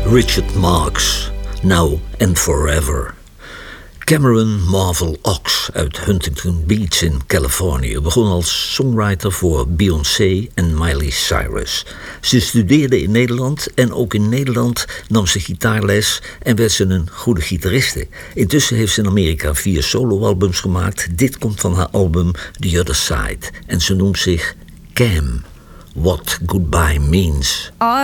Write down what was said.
Richard Marx, Now and Forever. Cameron Marvel Ox uit Huntington Beach in Californië begon als songwriter voor Beyoncé en Miley Cyrus. Ze studeerde in Nederland en ook in Nederland nam ze gitaarles en werd ze een goede gitariste. Intussen heeft ze in Amerika 4 soloalbums gemaakt. Dit komt van haar album The Other Side en ze noemt zich Cam, What Goodbye Means.